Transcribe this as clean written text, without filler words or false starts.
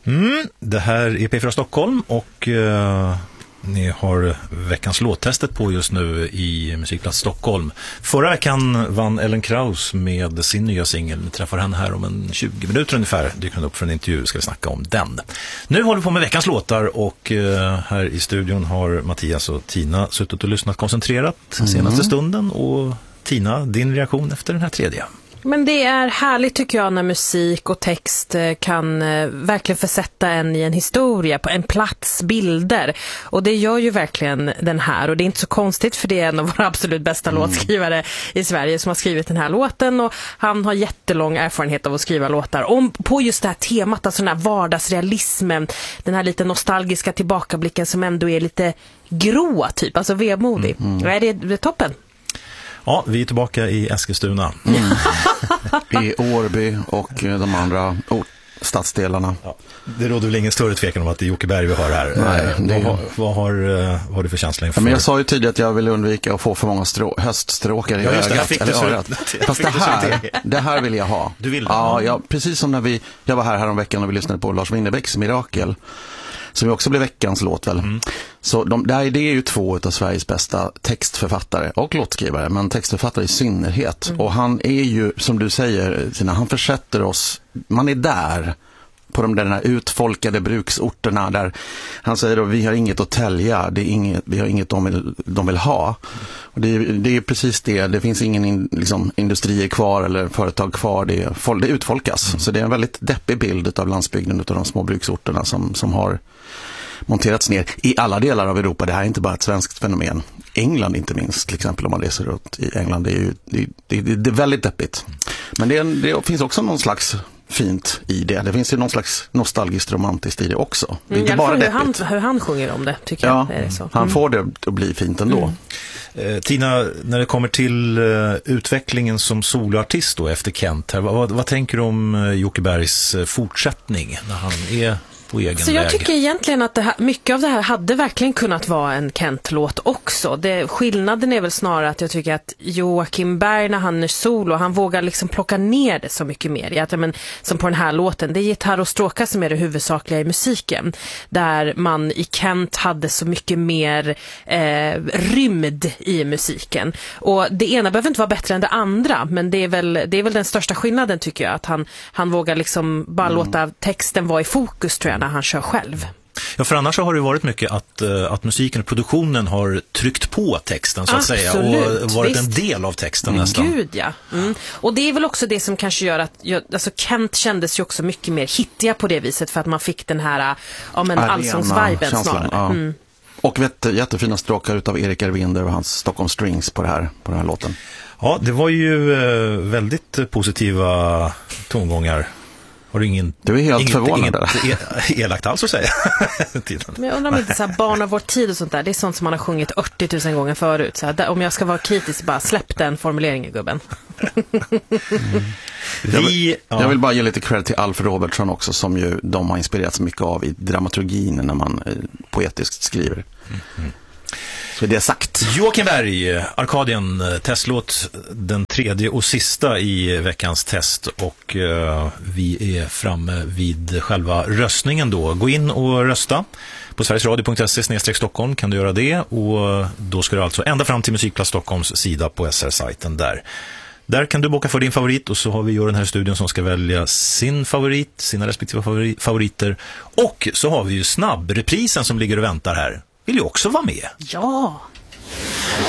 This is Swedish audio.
Det här är P4 Stockholm och ni har veckans låttestet på just nu i Musikplats Stockholm. Förra veckan vann Ellen Kraus med sin nya singel. Vi träffar henne här om 20 minuter ungefär. Dyker hon upp för en intervju, ska vi snacka om den. Nu håller vi på med veckans låtar och här i studion har Mattias och Tina suttit och lyssnat koncentrerat senaste stunden. Och Tina, din reaktion efter den här tredje? Men det är härligt tycker jag när musik och text kan verkligen försätta en i en historia, på en plats, bilder. Och det gör ju verkligen den här. Och det är inte så konstigt för det är en av våra absolut bästa låtskrivare i Sverige som har skrivit den här låten. Och han har jättelång erfarenhet av att skriva låtar om på just det här temat, alltså den här vardagsrealismen, den här lite nostalgiska tillbakablicken som ändå är lite grå typ, alltså vemodig. Det är toppen. Ja, vi är tillbaka i Eskilstuna. I Årby och de andra stadsdelarna. Ja, det råder väl ingen större tvekan om att det är Jokeberg vi har här. Nej, vad har du för känsla inför? Men jag sa ju tidigare att jag ville undvika att få för många höststråkar i ögat eller örat. Fast det här vill jag ha. Du vill det? Ja, precis som när jag var här om veckan och vi lyssnade på Lars Winnerbäcks Mirakel, som ju också blev veckans låt väl. Så det är ju två av Sveriges bästa textförfattare och låtskrivare, men textförfattare i synnerhet. Och han är ju, som du säger Tina, han försätter oss, man är där på de där utfolkade bruksorterna där han säger då, vi har inget att tälja, vi har inget de vill ha. Och det är precis det finns ingen industrier kvar eller företag kvar, det utfolkas. Så det är en väldigt deppig bild av landsbygden, av de små bruksorterna som har monterats ner i alla delar av Europa. Det här är inte bara ett svenskt fenomen. England inte minst, till exempel, om man läser runt i England, det är väldigt deppigt. Men det finns också någon slags fint i det. Det finns ju någon slags nostalgiskt romantiskt i det också. Det är inte bara hur han sjunger om det, tycker jag. Är det så. Han får det att bli fint ändå. Tina, när det kommer till utvecklingen som soloartist då efter Kent här, vad tänker du om Jokebergs fortsättning när han är på egen väg? Så jag tycker egentligen att mycket av det här hade verkligen kunnat vara en Kent-låt också. Skillnaden är väl snarare att jag tycker att Joakim Berg, när han är solo, han vågar liksom plocka ner det så mycket mer. Som på den här låten, det är gitarr och stråkar som är det huvudsakliga i musiken. Där man i Kent hade så mycket mer rymd i musiken. Och det ena behöver inte vara bättre än det andra, men det är väl den största skillnaden, tycker jag. Att han vågar liksom bara låta texten vara i fokus, tror jag, när han kör själv. Ja, för annars har det varit mycket att musiken och produktionen har tryckt på texten så att säga, och varit en del av texten nästan. Gud, ja. Och det är väl också det som kanske gör att Kent kändes ju också mycket mer hittiga på det viset, för att man fick den här allsångsviben snarare. Och jättefina stråkar utav Erik Ervinder och hans Stockholm Strings på den här låten. Ja, det var ju väldigt positiva tongångar. Har du du är helt förvånad. Elakt alls att säga. Men jag undrar om inte så här, barn av vår tid och sånt där, det är sånt som man har sjungit 80 000 gånger förut. Så här, om jag ska vara kritisk, bara släpp den formuleringen, gubben. Jag vill bara ge lite cred till Alf Robertson också, som ju de har inspirerats mycket av i dramaturgin när man poetiskt skriver. Så det är sagt. Joakim Berg, Arkadien, testlåt, den tredje och sista i veckans test, och vi är framme vid själva röstningen då. Gå in och rösta på sverigesradio.se/Stockholm kan du göra det, och då ska du alltså ända fram till Musikplats Stockholms sida på SR-sajten där. Där kan du boka för din favorit, och så har vi den här studion som ska välja sin favorit, sina respektive favoriter, och så har vi ju snabbreprisen som ligger och väntar här. Vill ju också vara med. Ja.